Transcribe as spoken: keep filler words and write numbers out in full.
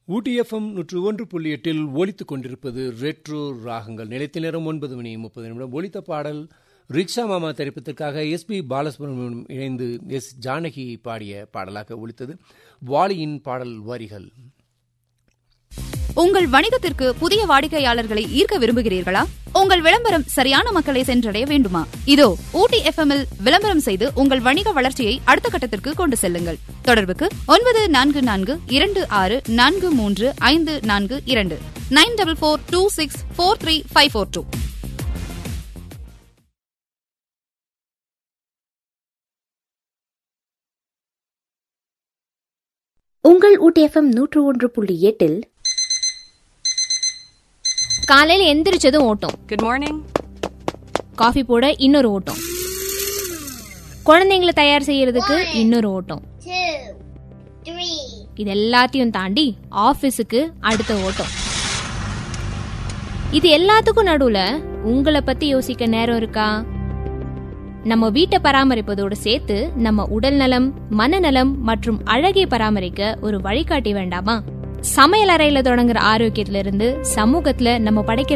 ஊட்டி FM நூற்று ஒன்று புள்ளி எட்டில் ஒலித்துக் கொண்டிருப்பது ரெட்ரோ ராகங்கள். நிலைத்த நேரம் ஒன்பது மணி முப்பது நிமிடம். ஒலித்த பாடல் ரிக்ஷா மாமா திரைப்படத்திற்காக எஸ் பி பாலசுப்ரமணியம் இணைந்து எஸ் ஜானகி பாடிய பாடலாக ஒலித்தது. வாலியின் பாடல் வரிகள். உங்கள் வணிகத்திற்கு புதிய வாடிக்கையாளர்களை ஈர்க்க விரும்புகிறீர்களா? உங்கள் விளம்பரம் சரியான மக்களை சென்றடைய வேண்டுமா? இதோ ஊட்டி எஃப்எம் இல் விளம்பரம் செய்து உங்கள் வணிக வளர்ச்சியை அடுத்த கட்டத்திற்கு கொண்டு செல்லுங்கள். தொடர்புக்கு ஒன்பது நான்கு நான்கு இரண்டு ஆறு நான்கு மூன்று ஐந்து நான்கு இரண்டு nine double four two six four three five four two. உங்கள் ஊட்டி எஃப்எம் நூற்று ஒன்று புள்ளி எட்டில் காலையில எந்திரிச்சதும் ஓட்டம். Good morning. காஃபி போட இன்னொரு ஓட்டம். குழந்தைங்களை தயார் செய்யறதுக்கு இன்னொரு ஓட்டம். இது எல்லாத்தையும் தாண்டி ஆபீஸுக்கு அடுத்த ஓட்டம். இது எல்லாத்துக்கும் நடுவுல உங்களை பத்தி யோசிக்க நேரம் இருக்கா? நம்ம வீட்டை பராமரிப்பதோடு சேர்த்து நம்ம உடல் நலம், மனநலம் மற்றும் அழகை பராமரிக்க ஒரு வழிகாட்டி வேண்டாமா? சமையல் அறையில தொடங்குற ஆரோக்கியத்துல இருந்து சமூகத்துல நம்ம படைக்கிற